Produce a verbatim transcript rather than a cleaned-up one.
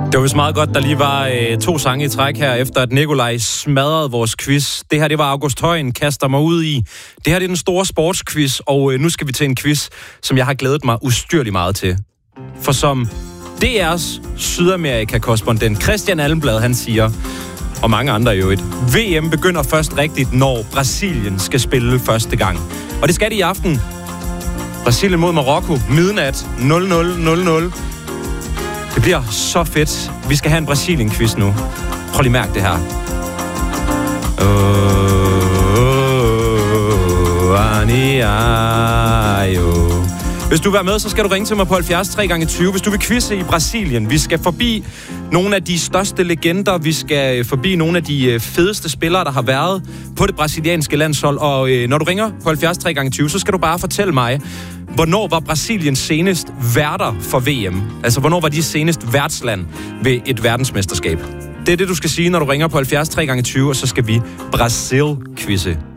Det var vist meget godt, der lige var øh, to sange i træk her, efter at Nikolaj smadrede vores quiz. Det her, det var August Højen, kaster mig ud i. Det her, det er den store sportsquiz, og øh, nu skal vi til en quiz, som jeg har glædet mig ustyrligt meget til. For som D R's Sydamerika-korrespondent Christian Allenblad, han siger, og mange andre i øvrigt, V M begynder først rigtigt, når Brasilien skal spille første gang. Og det skal de i aften. Brasilien mod Marokko, midnat, nul nul nul nul. Det bliver så fedt. Vi skal have en Brasilien-quiz nu. Prøv lige mærke det her. Hvis du vil være med, så skal du ringe til mig på halvfjerds tre gange tyve. Hvis du vil quizze i Brasilien. Vi skal forbi nogle af de største legender. Vi skal forbi nogle af de fedeste spillere, der har været på det brasilianske landshold. Og når du ringer på halvfjerds tre gange tyve, så skal du bare fortælle mig, hvornår var Brasilien senest værter for V M? Altså, hvornår var de senest værtsland ved et verdensmesterskab? Det er det, du skal sige, når du ringer på halvfjerds tre gange tyve, og så skal vi Brasil-quizze.